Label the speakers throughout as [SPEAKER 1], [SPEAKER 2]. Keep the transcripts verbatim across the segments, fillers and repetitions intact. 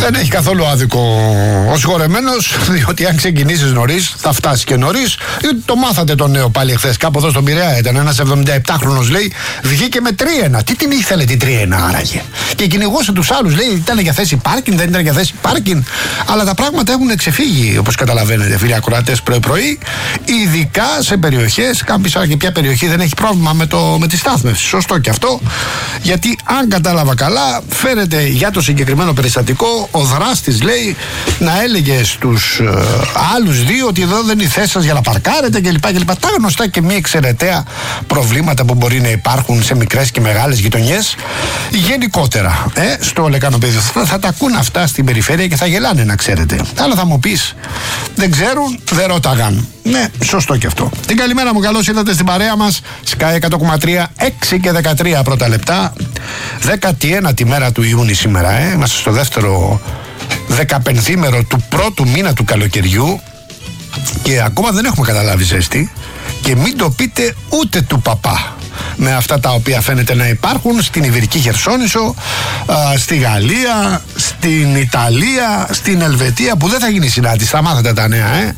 [SPEAKER 1] Δεν έχει καθόλου άδικο ο συγχωρεμένος, διότι αν ξεκινήσεις νωρίς θα φτάσει και νωρίς. Το μάθατε το νέο πάλι χθες, κάπου εδώ στον Πειραιά ήταν ένας εβδομηνταεπτάχρονος, λέει, βγήκε με τρία ένα. Τι την ήθελε την τρία ένα άραγε? Και κυνηγούσε τους άλλους, λέει, ήταν για θέση πάρκιν, δεν ήταν για θέση πάρκιν. Αλλά τα πράγματα έχουν ξεφύγει, όπως καταλαβαίνετε, φίλοι ακροατές, πρωί-πρωί, ειδικά σε περιοχές. Κάποιος και ποια περιοχή δεν έχει πρόβλημα με, το, με τη στάθμευση. Σωστό και αυτό, γιατί αν κατάλαβα καλά, φέρεται για το συγκεκριμένο περιστατικό ο δράστης, λέει, να έλεγε στους ε, άλλους δύο ότι εδώ δεν είναι η θέση σας για να παρκάρετε κλπ. κλπ. Τα γνωστά και μη εξαιρεταία προβλήματα που μπορεί να υπάρχουν σε μικρές και μεγάλες γειτονιές γενικότερα. Ε, στο Λεκανοπέδιο θα, θα τα ακούν αυτά στην περιφέρεια και θα γελάνε, να ξέρετε. Αλλά θα μου πεις, δεν ξέρουν, δεν ρώταγαν. Ναι, σωστό και αυτό. Την καλημέρα μου, καλώς ήρθατε στην παρέα μας. Sky εκατό κόμμα τρία, έξι και δεκατρία πρώτα λεπτά. δέκατη ένατη μέρα του Ιούνιου σήμερα, ε. Είμαστε στο δεύτερο δεκαπενθήμερο του πρώτου μήνα του καλοκαιριού και ακόμα δεν έχουμε καταλάβει ζέστη. Και μην το πείτε ούτε του παπά με αυτά τα οποία φαίνεται να υπάρχουν στην Ιβηρική Χερσόνησο, α, στη Γαλλία, στην Ιταλία, στην Ελβετία, που δεν θα γίνει συνάντηση. Θα μάθετε τα νέα, ε.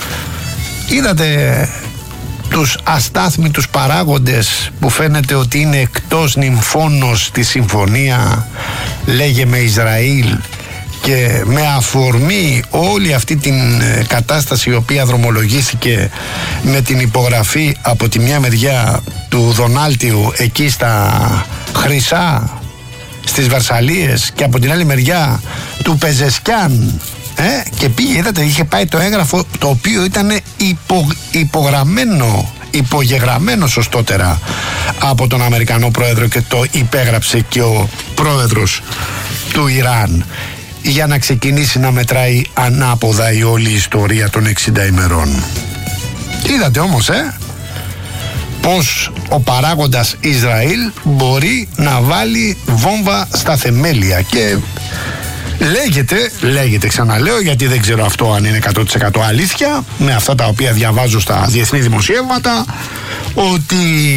[SPEAKER 1] Είδατε τους αστάθμιτους παράγοντες που φαίνεται ότι είναι εκτός νυμφώνος στη συμφωνία, λέγε, με Ισραήλ, και με αφορμή όλη αυτή την κατάσταση η οποία δρομολογήθηκε με την υπογραφή από τη μια μεριά του Δονάλτιου εκεί στα Χρυσά, στις Βερσαλίες, και από την άλλη μεριά του Πεζεσκιάν, ε, και πήγε, είδατε, είχε πάει το έγγραφο το οποίο ήταν υπο, υπογραμμένο υπογεγραμμένο σωστότερα από τον Αμερικανό πρόεδρο και το υπέγραψε και ο πρόεδρος του Ιράν, για να ξεκινήσει να μετράει ανάποδα η όλη ιστορία των εξήντα ημερών. Είδατε όμως, ε, πως ο παράγοντας Ισραήλ μπορεί να βάλει βόμβα στα θεμέλια. Και λέγεται, λέγεται ξαναλέω, γιατί δεν ξέρω αυτό αν είναι εκατό τοις εκατό αλήθεια, με αυτά τα οποία διαβάζω στα διεθνή δημοσιεύματα, ότι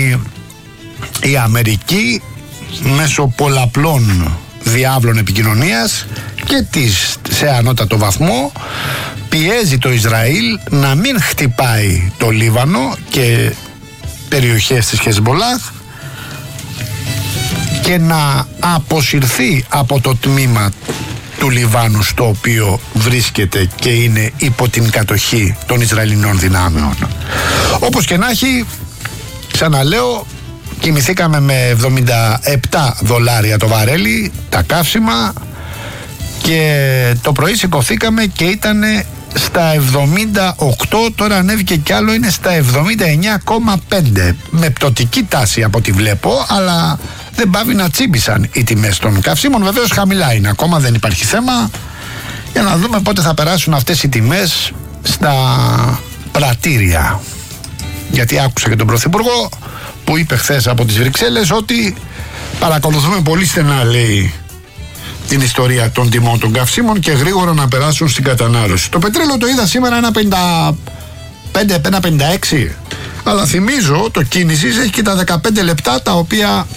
[SPEAKER 1] η Αμερική μέσω πολλαπλών διάβλων επικοινωνίας και της σε ανώτατο βαθμό πιέζει το Ισραήλ να μην χτυπάει το Λίβανο και περιοχές της Χεσμολάχ και να αποσυρθεί από το τμήμα του Λιβάνου στο οποίο βρίσκεται και είναι υπό την κατοχή των Ισραηλινών δυνάμεων. Όπως και να έχει, ξαναλέω, κοιμηθήκαμε με εβδομήντα επτά δολάρια το βαρέλι τα καύσιμα και το πρωί σηκωθήκαμε και ήταν στα εβδομήντα οκτώ, τώρα ανέβηκε κι άλλο, είναι στα εβδομήντα εννιά κόμμα πέντε, με πτωτική τάση από ό,τι βλέπω, αλλά δεν πάβει να τσίμπησαν οι τιμές των καυσίμων. Βεβαίως χαμηλά είναι, ακόμα δεν υπάρχει θέμα, για να δούμε πότε θα περάσουν αυτές οι τιμές στα πρατήρια, γιατί άκουσα και τον Πρωθυπουργό που είπε χθες από τις Βρυξέλλες ότι παρακολουθούμε πολύ στενά, λέει, την ιστορία των τιμών των καυσίμων και γρήγορα να περάσουν στην κατανάλωση. Το πετρέλαιο το είδα σήμερα ένα πενήντα πέντε, ένα πενήντα έξι, αλλά θυμίζω το κίνησης έχει και τα δεκαπέντε λεπτά τα οποία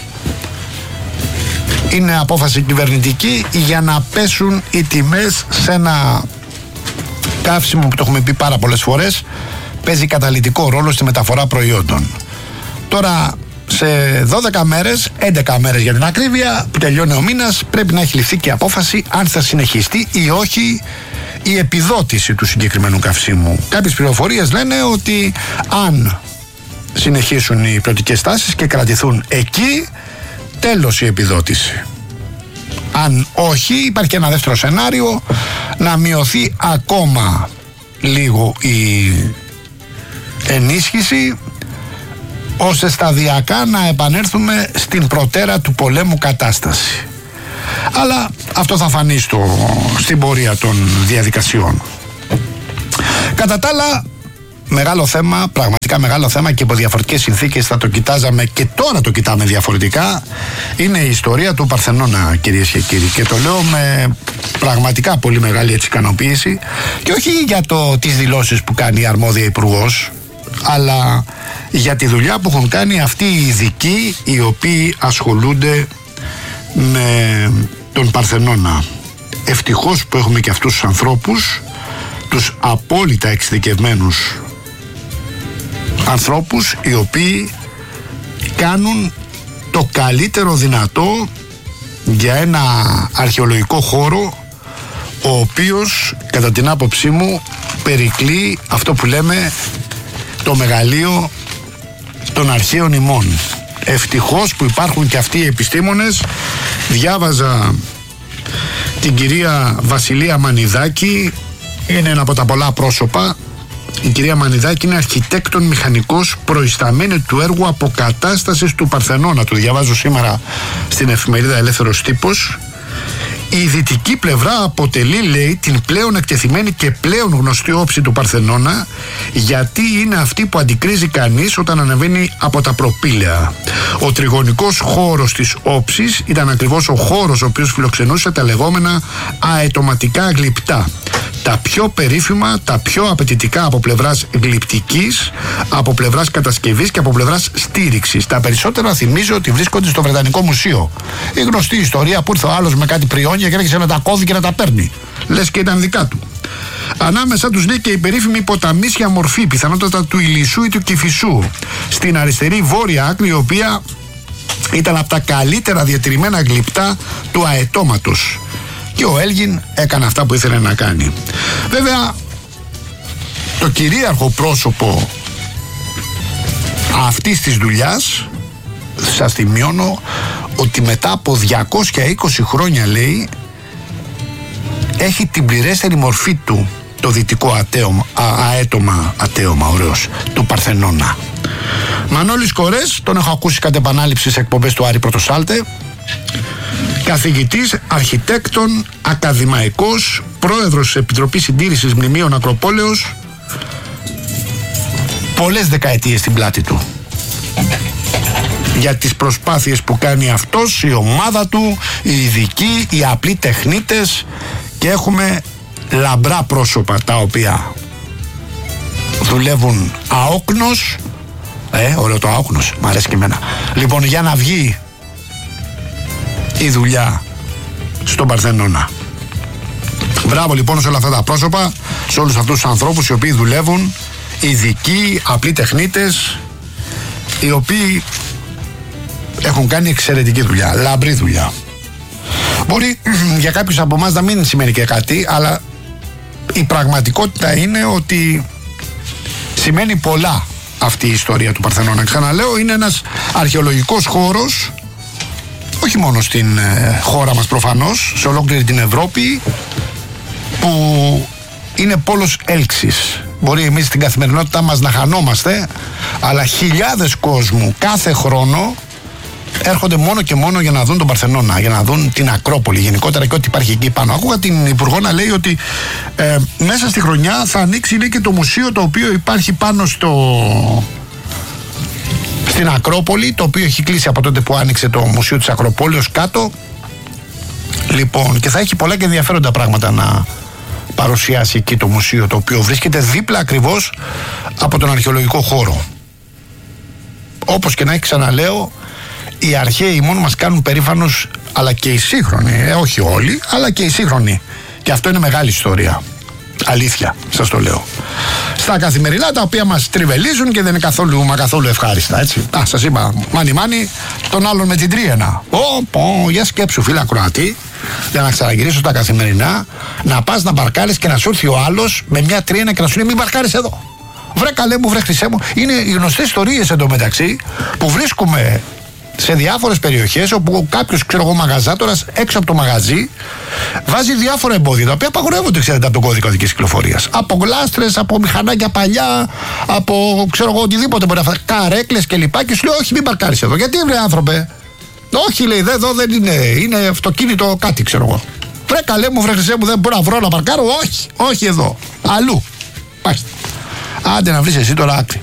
[SPEAKER 1] είναι απόφαση κυβερνητική για να πέσουν οι τιμές σε ένα καύσιμο που το έχουμε πει πάρα πολλές φορές, παίζει καταλυτικό ρόλο στη μεταφορά προϊόντων. Τώρα σε δώδεκα μέρες, έντεκα μέρες για την ακρίβεια, που τελειώνει ο μήνας, πρέπει να έχει ληφθεί και απόφαση αν θα συνεχιστεί ή όχι η επιδότηση του συγκεκριμένου καυσίμου. Κάποιες πληροφορίες λένε ότι αν συνεχίσουν οι πρωτικές τάσεις και κρατηθούν εκεί, τέλος η επιδότηση. Αν όχι, υπάρχει και ένα δεύτερο σενάριο, να μειωθεί ακόμα λίγο η ενίσχυση, ώστε σταδιακά να επανέλθουμε στην προτέρα του πολέμου κατάσταση. Αλλά αυτό θα φανεί στο, στην πορεία των διαδικασιών. Κατά τα άλλα, μεγάλο θέμα, πραγματικά μεγάλο θέμα, και από διαφορετικές συνθήκες θα το κοιτάζαμε και τώρα το κοιτάμε διαφορετικά, είναι η ιστορία του Παρθενώνα, κυρίες και κύριοι. Και το λέω με πραγματικά πολύ μεγάλη έτσι ικανοποίηση, και όχι για το, τις δηλώσεις που κάνει η αρμόδια υπουργός, αλλά για τη δουλειά που έχουν κάνει αυτοί οι ειδικοί οι οποίοι ασχολούνται με τον Παρθενώνα. ευτυχώς που έχουμε και αυτούς τους ανθρώπους, τους απόλυτα εξειδικευμένους ανθρώπους, οι οποίοι κάνουν το καλύτερο δυνατό για ένα αρχαιολογικό χώρο, ο οποίος κατά την άποψή μου περικλεί αυτό που λέμε το μεγαλείο των αρχαίων ημών. Ευτυχώς που υπάρχουν και αυτοί οι επιστήμονες. Διάβαζα την κυρία Βασιλεία Μανιδάκη, είναι ένα από τα πολλά πρόσωπα. Η κυρία Μανιδάκη είναι αρχιτέκτον μηχανικός προϊσταμένη του έργου αποκατάστασης του Παρθενώνα. Το διαβάζω σήμερα στην εφημερίδα Ελεύθερος Τύπος. Η δυτική πλευρά αποτελεί, λέει, την πλέον εκτεθειμένη και πλέον γνωστή όψη του Παρθενώνα, γιατί είναι αυτή που αντικρίζει κανείς όταν ανεβαίνει από τα προπήλαια. Ο τριγωνικός χώρος της όψης ήταν ακριβώς ο χώρος ο οποίος φιλοξενούσε τα λεγόμενα αετωματικά γλυπτά. Τα πιο περίφημα, τα πιο απαιτητικά από πλευράς γλυπτικής, από πλευράς κατασκευής και από πλευράς στήριξης. Τα περισσότερα θυμίζω ότι βρίσκονται στο Βρετανικό Μουσείο. Η γνωστή ιστορία που ήρθε ο άλλος με κάτι πριόνια και έρχεσαι να τα κόβει και να τα παίρνει. Λες και ήταν δικά του. Ανάμεσα τους λέει και η περίφημη ποταμίσια μορφή, πιθανότατα του Ηλισσού ή του Κηφισού, στην αριστερή βόρεια άκρη, η οποία ήταν από τα καλύτερα διατηρημένα γλυπτά του αετώματος. Και ο Έλγιν έκανε αυτά που ήθελε να κάνει. Βέβαια, το κυρίαρχο πρόσωπο αυτής της δουλειάς, σας θυμιώνω ότι μετά από διακόσια είκοσι χρόνια, λέει, έχει την πληρέστερη μορφή του το δυτικό ατέωμα, α, αέτομα, ατέωμα, ωραίος, του Παρθενώνα. Μανώλης Κορές, τον έχω ακούσει κατ' επανάληψη σε εκπομπές του Άρη Πρωτοσάλτε. Καθηγητής, αρχιτέκτον, ακαδημαϊκός, πρόεδρος της Επιτροπής Συντήρησης Μνημείων Ακροπόλεως, πολλές δεκαετίες στην πλάτη του για τις προσπάθειες που κάνει αυτός, η ομάδα του, οι ειδικοί, οι απλοί τεχνίτες, και έχουμε λαμπρά πρόσωπα τα οποία δουλεύουν αόκνος. Ε, ωραίο το αόκνος, μ' αρέσει και εμένα. Λοιπόν, για να βγει η δουλειά στον Παρθενώνα. Μπράβο λοιπόν σε όλα αυτά τα πρόσωπα, σε όλους αυτούς τους ανθρώπους οι οποίοι δουλεύουν, ειδικοί, απλοί τεχνίτες, οι οποίοι έχουν κάνει εξαιρετική δουλειά, λαμπρή δουλειά. Μπορεί για κάποιους από εμάς να μην σημαίνει και κάτι, αλλά η πραγματικότητα είναι ότι σημαίνει πολλά αυτή η ιστορία του Παρθενώνα. Ξαναλέω, είναι ένας αρχαιολογικός χώρος, όχι μόνο στην ε, χώρα μας προφανώς, σε ολόκληρη την Ευρώπη, που είναι πόλος έλξης. Μπορεί εμείς στην καθημερινότητά μας να χανόμαστε, αλλά χιλιάδες κόσμου κάθε χρόνο έρχονται μόνο και μόνο για να δουν τον Παρθενώνα, για να δουν την Ακρόπολη γενικότερα και ό,τι υπάρχει εκεί πάνω. Ακούγα την Υπουργό να λέει ότι ε, μέσα στη χρονιά θα ανοίξει, λέει, και το μουσείο το οποίο υπάρχει πάνω στο... στην Ακρόπολη, το οποίο έχει κλείσει από τότε που άνοιξε το Μουσείο της Ακροπόλεως κάτω. Λοιπόν, και θα έχει πολλά και ενδιαφέροντα πράγματα να παρουσιάσει εκεί το μουσείο, το οποίο βρίσκεται δίπλα ακριβώς από τον αρχαιολογικό χώρο. Όπως και να έχει, ξαναλέω, οι αρχαίοι μόνο μας κάνουν περήφανους, αλλά και οι σύγχρονοι, ε, όχι όλοι, αλλά και οι σύγχρονοι. Και αυτό είναι μεγάλη ιστορία. Αλήθεια, σας το λέω. Στα καθημερινά, τα οποία μας τριβελίζουν και δεν είναι καθόλου, μα καθόλου ευχάριστα, έτσι. Α, σας είπα, μάνι μάνι, τον άλλον με την τρίενα. Ω, πω, για σκέψου, φίλα Κροατή, για να ξαναγυρίσω στα καθημερινά, να πας να μπαρκάρεις και να σου έρθει ο άλλος με μια τρίενα και να σου λέει: μην μπαρκάρεις εδώ. Βρε καλέ μου, βρε χρυσέ μου. Είναι οι γνωστές ιστορίες εντωμεταξύ που βρίσκουμε σε διάφορες περιοχές, όπου κάποιος, ξέρω εγώ, μαγαζάτορας έξω από το μαγαζί βάζει διάφορα εμπόδια τα οποία απαγορεύονται, ξέρετε, από τον κώδικα οδικής κυκλοφορίας. Από γλάστρες, από μηχανάκια παλιά, από, ξέρω εγώ, οτιδήποτε μπορεί να φάει, καρέκλες κλπ. Και σου λέει: όχι, μην παρκάρεις εδώ. Γιατί, βρε άνθρωπε? Όχι, λέει, εδώ δεν είναι, είναι αυτοκίνητο κάτι, ξέρω εγώ. Βρε καλέ μου, βρε χρυσέ μου, δεν μπορώ να βρω να παρκάρω. Όχι, όχι εδώ. Αλλού. Πάστε. Άντε να βρεις εσύ τώρα άκρη.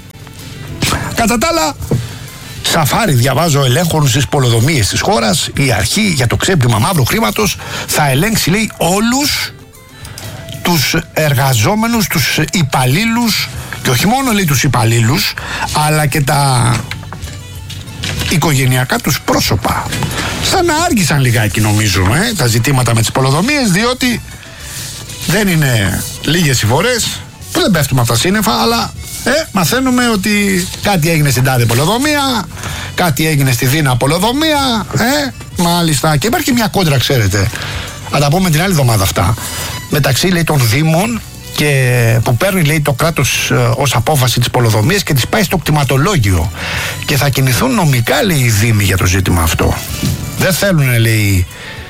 [SPEAKER 1] Κατά τα άλλα, σαφάρι, διαβάζω, ελέγχων στις πολεοδομίες της χώρας. Η αρχή για το ξέπλυμα μαύρου χρήματος θα ελέγξει, λέει, όλους τους εργαζόμενους, τους υπαλλήλους, και όχι μόνο, λέει, τους υπαλλήλους, αλλά και τα οικογενειακά τους πρόσωπα. Σαν να άργησαν λιγάκι νομίζω ε, τα ζητήματα με τις πολεοδομίες, διότι δεν είναι λίγες οι φορές που δεν πέφτουμε από τα σύννεφα, αλλά ε, μαθαίνουμε ότι κάτι έγινε στην τάδε πολεοδομία, κάτι έγινε στη Δίνα πολεοδομία, ε, μάλιστα. Και υπάρχει μια κόντρα, ξέρετε, θα τα πούμε την άλλη εβδομάδα αυτά, μεταξύ λέει των Δήμων και που παίρνει λέει το κράτος ε, ως απόφαση της πολεοδομίας και τις πάει στο κτηματολόγιο και θα κινηθούν νομικά λέει οι Δήμοι για το ζήτημα αυτό. Δεν θέλουν λέει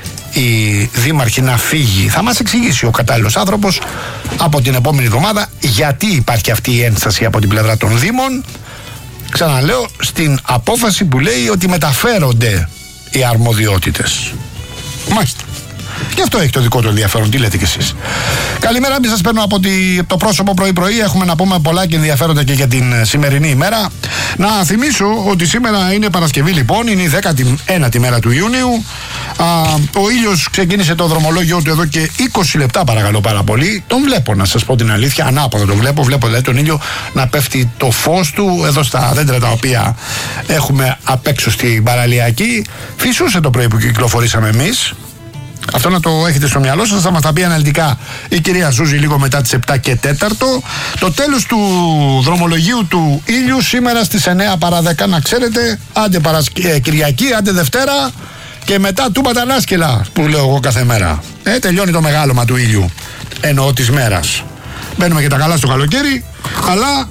[SPEAKER 1] οι δήμαρχοι να φύγει. Θα μας εξηγήσει ο κατάλληλος άνθρωπος από την επόμενη εβδομάδα γιατί υπάρχει αυτή η ένσταση από την πλευρά των Δήμων, ξαναλέω, στην απόφαση που λέει ότι μεταφέρονται οι αρμοδιότητες. Μάλιστα. Και αυτό έχει το δικό του ενδιαφέρον. Τι λέτε κι εσείς? Καλημέρα, μην σας παίρνω από το πρόσωπο πρωί-πρωί. Έχουμε να πούμε πολλά και ενδιαφέροντα και για την σημερινή ημέρα. Να θυμίσω ότι σήμερα είναι Παρασκευή, λοιπόν, είναι η δέκατη ένατη μέρα του Ιουνίου. Α, ο ήλιος ξεκίνησε το δρομολόγιο του εδώ και είκοσι λεπτά, παρακαλώ πάρα πολύ. Τον βλέπω, να σας πω την αλήθεια, ανάποδα τον βλέπω. Βλέπω δηλαδή τον ήλιο να πέφτει το φως του εδώ στα δέντρα τα οποία έχουμε απ' έξω στην παραλιακή. Φυσούσε το πρωί που κυκλοφορήσαμε εμείς. Αυτό να το έχετε στο μυαλό σας, θα μας τα πει αναλυτικά η κυρία Ζούζη λίγο μετά τις επτά και τέταρτο. Το τέλος του δρομολογίου του ήλιου σήμερα στις εννέα παρά δέκα, να ξέρετε, άντε Παρασκε... Κυριακή, άντε Δευτέρα και μετά του Πατανάσκελα που λέω εγώ κάθε μέρα. Ε, τελειώνει το μεγάλωμα του ήλιου, εννοώ της μέρας. Μπαίνουμε και τα καλά στο καλοκαίρι, αλλά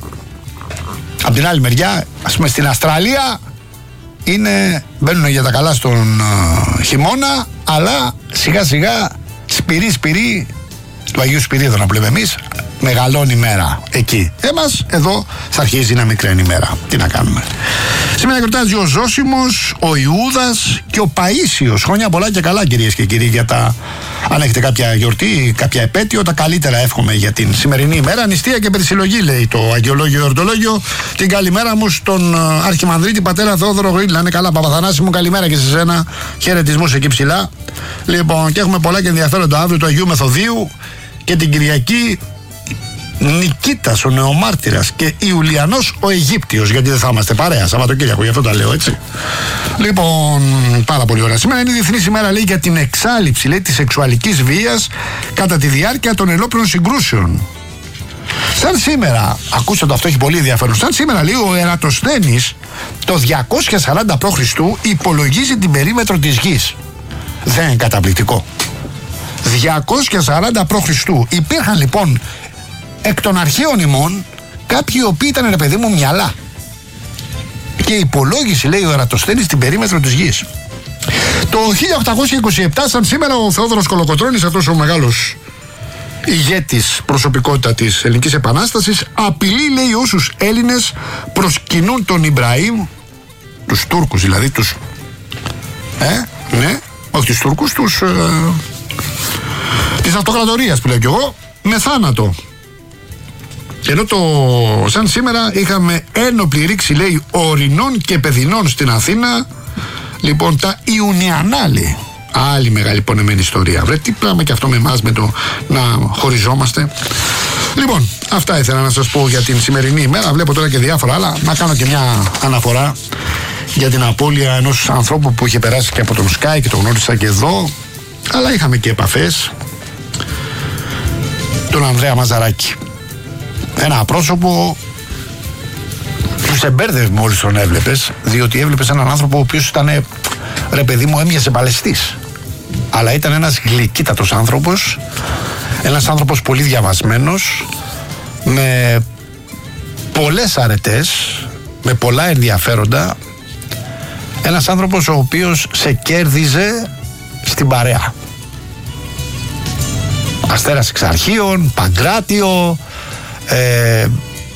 [SPEAKER 1] από την άλλη μεριά, ας πούμε στην Αυστραλία, είναι, μπαίνουν για τα καλά στον uh, χειμώνα, αλλά σιγά σιγά σπυρί σπυρί του Αγίου Σπυρίδωνα να πλέμε εμείς, μεγαλώνει η μέρα εκεί. Εμάς εδώ θα αρχίζει να μικραίνει η μέρα. Τι να κάνουμε. Σήμερα γιορτάζει ο Ζώσιμος, ο Ιούδας και ο Παΐσιος. Χρόνια πολλά και καλά, κυρίες και κύριοι, για τα... αν έχετε κάποια γιορτή, κάποια επέτειο, τα καλύτερα εύχομαι για την σημερινή ημέρα. Νηστεία και περισυλλογή, λέει το αγγιολόγιο εορτολόγιο. Την καλημέρα μου στον Αρχιμανδρίτη πατέρα Θεόδωρο Γρήλ. Να είναι καλά, Παπαθανάση μου, καλημέρα και σε σένα. Χαιρετισμούς εκεί ψηλά. Λοιπόν, και έχουμε πολλά και ενδιαφέροντα αύριο του Αγίου Μεθοδίου και την Κυριακή. Νικήτας ο νεομάρτυρας και Ιουλιανός ο Αιγύπτιος, γιατί δεν θα είμαστε παρέα Σαββατοκύριακο, γι' αυτό τα λέω έτσι. Λοιπόν, πάρα πολύ ωραία. Σήμερα είναι η Διεθνής ημέρα, λέει, για την εξάλειψη, λέει, της σεξουαλικής βίας κατά τη διάρκεια των ενόπλων συγκρούσεων. Σαν σήμερα, ακούστε το, αυτό έχει πολύ ενδιαφέρον. Σαν σήμερα, λέει, ο Ερατοσθένης το διακόσια σαράντα προ Χριστού υπολογίζει την περίμετρο της γης. Δεν είναι καταπληκτικό? διακόσια σαράντα προ Χριστού υπήρχαν λοιπόν εκ των αρχαίων ημών κάποιοι οι οποίοι ήταν, ρε παιδί μου, μυαλά και υπολόγισε, λέει, ο Ερατοσθένης την περίμετρο της γης. Το χίλια οκτακόσια είκοσι επτά, σαν σήμερα, ο Θεόδωρος Κολοκοτρώνης, αυτός ο μεγάλος ηγέτης, προσωπικότητα της Ελληνικής Επανάστασης, απειλεί, λέει, όσους Έλληνες προσκυνούν τον Ιμπραήμ, τους Τούρκους δηλαδή, τους ε, ναι, όχι τους Τούρκους, τους ε, της αυτοκρατορίας που λέω κι εγώ, με θάνατο. Ενώ το σαν σήμερα είχαμε ένοπλη ρήξη, λέει, ορεινών και παιδινών στην Αθήνα. Λοιπόν, τα Ιουνιανά, λέει. Άλλη μεγάλη πονεμένη ιστορία. Βρε, τι πράγμα και αυτό με εμάς, με το να χωριζόμαστε. Λοιπόν, αυτά ήθελα να σας πω για την σημερινή ημέρα. Βλέπω τώρα και διάφορα άλλα. Να κάνω και μια αναφορά για την απώλεια ενός ανθρώπου που είχε περάσει και από τον Sky και το γνώρισα και εδώ. Αλλά είχαμε και επαφές. Τον Ανδρέα Μαζαράκη. Ένα πρόσωπο που σε μπέρδευε μόλις τον έβλεπες, διότι έβλεπες έναν άνθρωπο ο οποίος ήταν, ρε παιδί μου, έμοιαζε παλαιστής. Αλλά ήταν ένας γλυκύτατος άνθρωπος, ένας άνθρωπος πολύ διαβασμένος, με πολλές αρετές, με πολλά ενδιαφέροντα. Ένας άνθρωπος ο οποίος σε κέρδιζε στην παρέα. Αστέρας Εξαρχείων, Παγκράτιο, ε,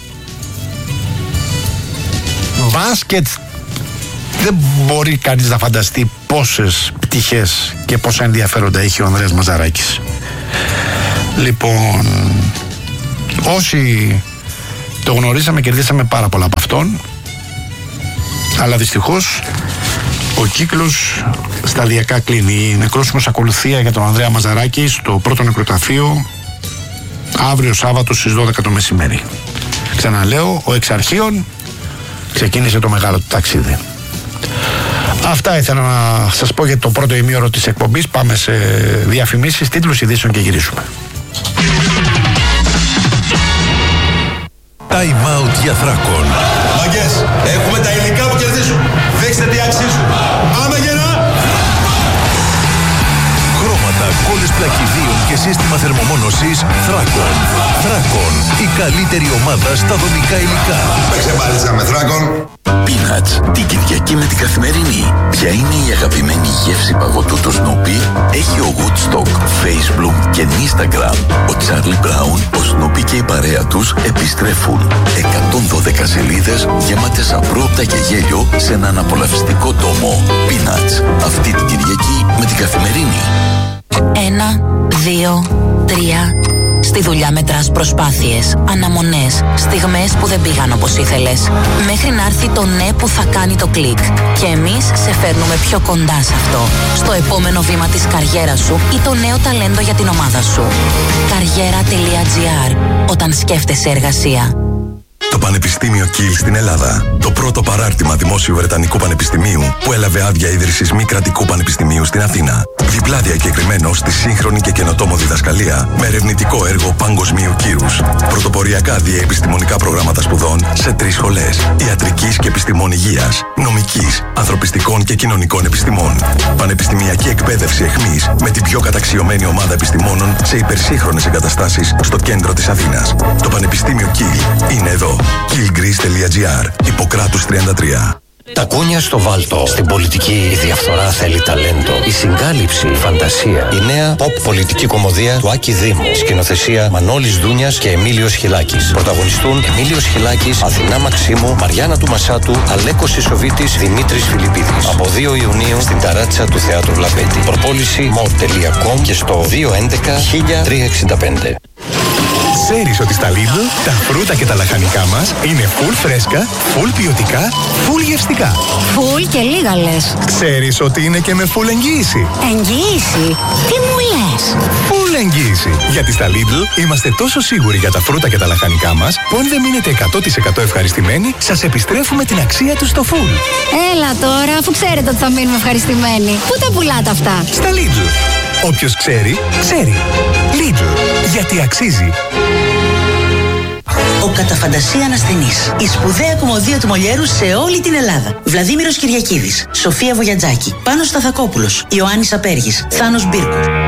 [SPEAKER 1] μπάσκετ. Δεν μπορεί κανείς να φανταστεί πόσες πτυχές και πόσα ενδιαφέροντα έχει ο Ανδρέας Μαζαράκης. Λοιπόν, όσοι το γνωρίσαμε, κερδίσαμε πάρα πολλά από αυτόν, αλλά δυστυχώς ο κύκλος σταδιακά κλείνει. Η νεκρόσιμος ακολουθία για τον Ανδρέα Μαζαράκη στο πρώτο νεκροταφείο αύριο Σάββατο στις δώδεκα το μεσημέρι. Ξαναλέω, ο Εξαρχείων ξεκίνησε το μεγάλο του ταξίδι. Αυτά ήθελα να σας πω για το πρώτο ημίωρο της εκπομπής. Πάμε σε διαφημίσεις, τίτλους ειδήσεων και γυρίσουμε.
[SPEAKER 2] Time out για Θράκον.
[SPEAKER 3] Μαγκές, έχουμε τα υλικά που κερδίζουν. Δείξτε τι αξίζουν. Πάμε γερά!
[SPEAKER 2] Χρώματα, κόλλες πλακιδίων και σύστημα θερμομόνωσης Θράκον. Θράκον, η καλύτερη ομάδα στα δομικά υλικά.
[SPEAKER 3] Παίξε μπάλιτσα με Θράκον.
[SPEAKER 4] Peanuts, την Κυριακή με την Καθημερινή. Ποια είναι η αγαπημένη γεύση παγωτού του Snoopy? Έχει ο Woodstock, Facebook και Instagram. Ο Charlie Brown, ο Snoopy και η παρέα τους επιστρέφουν. εκατόν δώδεκα σελίδες γεμάτες απρόπτα και γέλιο σε έναν απολαυστικό τόμο. Peanuts, αυτή την Κυριακή με την Καθημερινή.
[SPEAKER 5] Ένα, δύο, τρία. Στη δουλειά μετράς προσπάθειες, αναμονές, στιγμές που δεν πήγαν όπως ήθελες. Μέχρι να έρθει το ναι που θα κάνει το κλικ. Και εμείς σε φέρνουμε πιο κοντά σε αυτό. Στο επόμενο βήμα της καριέρας σου ή το νέο ταλέντο για την ομάδα σου. Καριέρα τελεία τζι άρ. Όταν σκέφτεσαι εργασία.
[SPEAKER 2] Το Πανεπιστήμιο Κιλ στην Ελλάδα. Το πρώτο παράρτημα δημόσιου Βρετανικού Πανεπιστημίου που έλαβε άδεια ίδρυσης μη κρατικού πανεπιστημίου στην Αθήνα. Διπλά διακεκριμένο στη σύγχρονη και καινοτόμο διδασκαλία με ερευνητικό έργο παγκοσμίου κύρους. Πρωτοποριακά διαεπιστημονικά προγράμματα σπουδών σε τρεις σχολές. Ιατρικής και επιστημών υγείας, νομικής, ανθρωπιστικών και κοινωνικών επιστημών. Πανεπιστημιακή εκπαίδευση εχμής με την πιο καταξιωμένη ομάδα επιστημόνων σε υπερσύγχρονες εγκαταστάσεις στο κέντρο της Αθήνας. Το Πανεπιστήμιο Κιλ είναι εδώ. κιλ-greece τελεία τζι άρ. Ιπποκράτους τριάντα τρία.
[SPEAKER 6] Τα κούνια στο βάλτο. Στην πολιτική η διαφθορά θέλει ταλέντο. Η συγκάλυψη, η φαντασία. Η νέα pop πολιτική κομμωδία του Άκη Δήμου. Σκηνοθεσία Μανώλης Δούνιας και Εμίλιος Χιλάκης. Πρωταγωνιστούν Εμίλιος Χιλάκης, Αθηνά Μαξίμου, Μαριάννα του Μασάτου, Αλέκος Ισοβίτης, Δημήτρης Φιλιππίδης. Από δύο Ιουνίου στην ταράτσα του Θεάτρου Λαπέτη. Προπόληση mo τελεία com και στο δύο έντεκα χίλια τριακόσια εξήντα πέντε.
[SPEAKER 2] Ξέρεις ότι στα Lidl τα φρούτα και τα λαχανικά μας είναι full φρέσκα, full ποιοτικά, full γευστικά.
[SPEAKER 7] Full και λίγα λες.
[SPEAKER 2] Ξέρεις ότι είναι και με full εγγύηση.
[SPEAKER 7] Εγγύηση? Τι μου λες?
[SPEAKER 2] Full εγγύηση. Γιατί στα Lidl είμαστε τόσο σίγουροι για τα φρούτα και τα λαχανικά μας που αν δεν μείνετε εκατό τοις εκατό ευχαριστημένοι, σας επιστρέφουμε την αξία τους στο full.
[SPEAKER 7] Έλα τώρα, αφού ξέρετε ότι θα μείνουμε ευχαριστημένοι. Πού τα πουλάτε αυτά?
[SPEAKER 2] Στα Lidl. Όποιος ξέρει, ξέρει. Lidl. Γιατί αξίζει.
[SPEAKER 8] Ο κατά φαντασία ανασθενής. Η σπουδαία κομμωδία του Μολιέρου σε όλη την Ελλάδα. Βλαδίμηρος Κυριακίδης, Σοφία Βογιατζάκη, Πάνος Σταθακόπουλος, Ιωάννης Απέργης, Θάνος Μπίρκου.